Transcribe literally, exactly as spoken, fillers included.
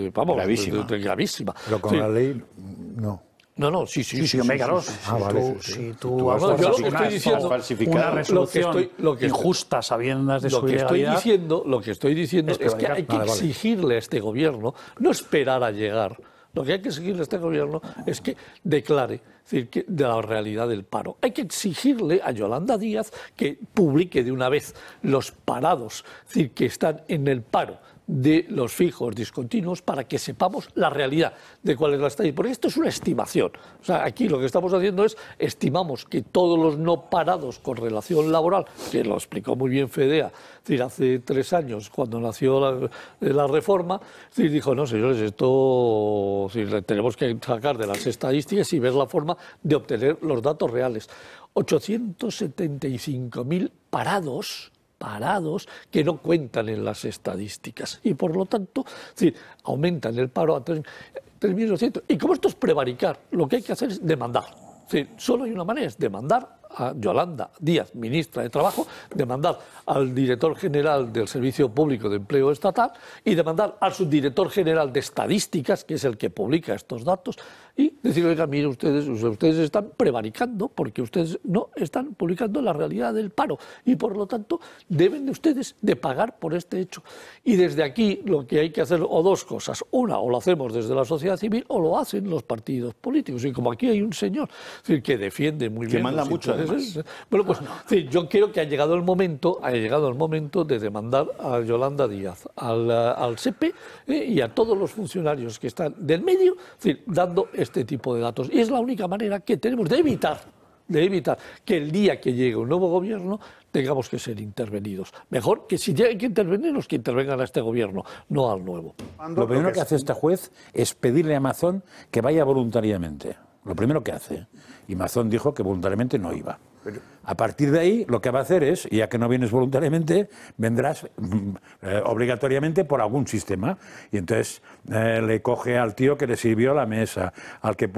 vamos, gravísima. De, de, gravísima. Pero con sí. la ley, no. No, no, sí, sí, Sí, sí, sí, sí, claro. sí, sí, Ah, si vale, tú, sí, sí. si Tú tú vas has a falsificado falsificar, una diciendo- falsificar una lo que resolución estoy- lo que estoy- injusta sabiendas de Lo su que estoy ilegalidad, diciendo, lo que estoy diciendo es es, que hay que Vale, vale. exigirle a este gobierno, no esperar a llegar. Lo que hay que exigirle a este gobierno es que declare, es decir, que de la realidad del paro. Hay que exigirle a Yolanda Díaz que publique de una vez los parados, es decir, que están en el paro de los fijos discontinuos para que sepamos la realidad de cuál es la estadística. Porque esto es una estimación. O sea, aquí lo que estamos haciendo es estimamos que todos los no parados con relación laboral, que lo explicó muy bien Fedea, es decir, hace tres años cuando nació la, la reforma, es decir, dijo, no señores, esto es decir, tenemos que sacar de las estadísticas y ver la forma de obtener los datos reales. ochocientos setenta y cinco mil parados parados que no cuentan en las estadísticas y por lo tanto es decir, aumentan el paro a tres mil doscientos. Y como esto es prevaricar, lo que hay que hacer es demandar. Es decir, solo hay una manera, es demandar a Yolanda Díaz, ministra de Trabajo, demandar al director general del Servicio Público de Empleo Estatal y demandar al subdirector general de Estadísticas, que es el que publica estos datos, y decir, oiga, mire, ustedes, ustedes están prevaricando porque ustedes no están publicando la realidad del paro y por lo tanto deben de ustedes de pagar por este hecho. Y desde aquí lo que hay que hacer, o dos cosas, una, o lo hacemos desde la sociedad civil o lo hacen los partidos políticos. Y como aquí hay un señor es decir, que defiende muy que bien... manda mucho, además. Bueno, pues sí, yo creo que ha llegado el momento, ha llegado el momento de demandar a Yolanda Díaz, al, al S E P eh, y a todos los funcionarios que están del medio, es decir, dando este tipo de datos. Y es la única manera que tenemos de evitar, de evitar que el día que llegue un nuevo gobierno tengamos que ser intervenidos. Mejor que si hay que intervenirnos, que intervengan a este gobierno, no al nuevo. Lo primero que hace este juez es pedirle a Mazón que vaya voluntariamente. Lo primero que hace. Y Mazón dijo que voluntariamente no iba. A partir de ahí, lo que va a hacer es, ya que no vienes voluntariamente, vendrás eh, obligatoriamente por algún sistema. Y entonces eh, le coge al tío que le sirvió la mesa, al que